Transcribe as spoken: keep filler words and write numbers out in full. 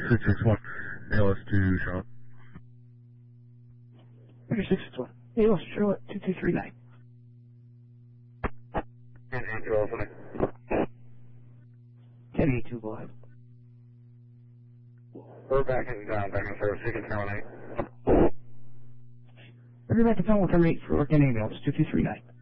six six one, A L S two, Charlotte. Roger, six six one, A L S Charlotte, two two three nine. And eight two Alpha. ten eight two, go ahead. We're back in, uh, back in service, you can terminate. We're back in town with terminate for work and emails, two two three nine.